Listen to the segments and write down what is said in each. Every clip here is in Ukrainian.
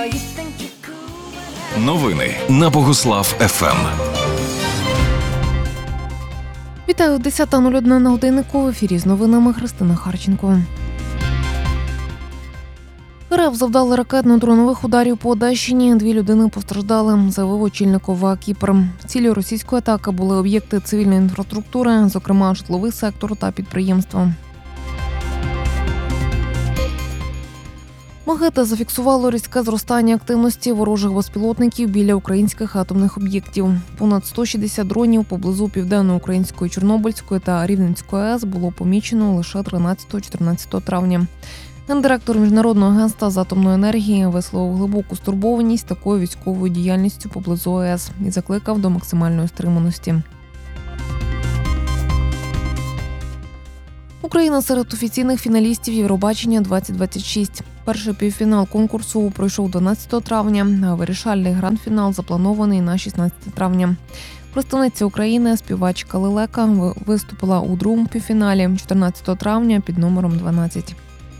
Новини на Богослав ФМ. Вітаю, 10:01 на годиннику. В ефірі з новинами Христина Харченко. РФ завдали ракетно-дронових ударів по Одещині. 2 людини постраждали, заявив очільник ОВА Кіпр. Ціллю російської атаки були об'єкти цивільної інфраструктури, зокрема житловий сектор та підприємства. МАГАТЕ зафіксувало різке зростання активності ворожих безпілотників біля українських атомних об'єктів. Понад 160 дронів поблизу Південноукраїнської, Чорнобильської та Рівненської АЕС було помічено лише 13-14 травня. Гендиректор Міжнародного агентства з атомної енергії висловив глибоку стурбованість такою військовою діяльністю поблизу АЕС і закликав до максимальної стриманості. Україна серед офіційних фіналістів Євробачення-2026. Перший півфінал конкурсу пройшов 12 травня, а вирішальний гранд-фінал запланований на 16 травня. Представниця України, співачка Лелека, виступила у другому півфіналі 14 травня під номером 12.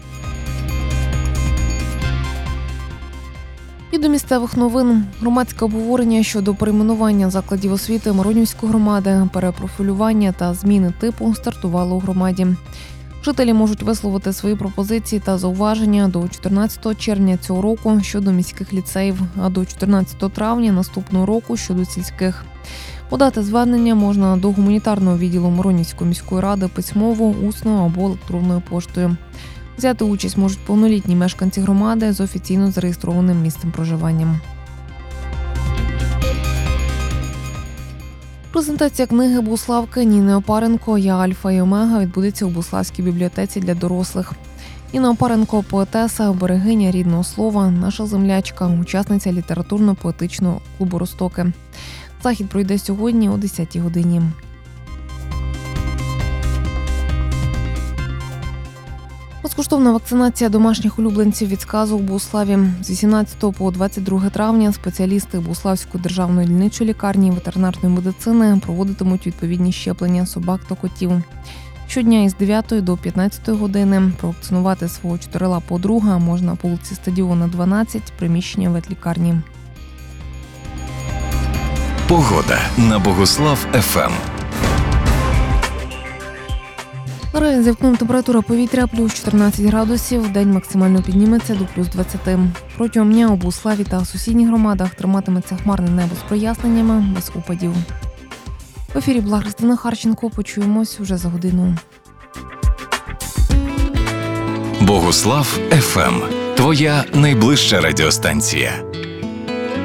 І до місцевих новин. Громадське обговорення щодо перейменування закладів освіти Миронівської громади, перепрофілювання та зміни типу стартувало у громаді. Жителі можуть висловити свої пропозиції та зауваження до 14 червня цього року щодо міських ліцеїв, а до 14 травня наступного року щодо сільських. Подати звернення можна до гуманітарного відділу Миронівської міської ради письмово, усно або електронною поштою. Взяти участь можуть повнолітні мешканці громади з офіційно зареєстрованим місцем проживання. Презентація книги Буславки Ніни Опаренко «Я Альфа і Омега» відбудеться у Буславській бібліотеці для дорослих. Ніна Опаренко – поетеса, берегиня рідного слова, наша землячка, учасниця літературно-поетичного клубу «Ростоки». Захід пройде сьогодні о 10-й годині. Безкоштовна вакцинація домашніх улюбленців від сказу в Буславі. З 18 по 22 травня спеціалісти Буславської державної дільничої лікарні ветеринарної медицини проводитимуть відповідні щеплення собак та котів. Щодня із 9 до 15 години провакцинувати свого чотирилапого друга можна по вулиці Стадіона, 12, приміщення ветлікарні. Погода на Богослав ФМ. Наразі за вікном температура повітря плюс 14 градусів, вдень максимально підніметься до плюс 20. Протягом дня у Буславі та сусідніх громадах триматиметься хмарне небо з проясненнями, без опадів. В ефірі була Христина Харченко. Почуємось уже за годину. Богослав ФМ. Твоя найближча радіостанція.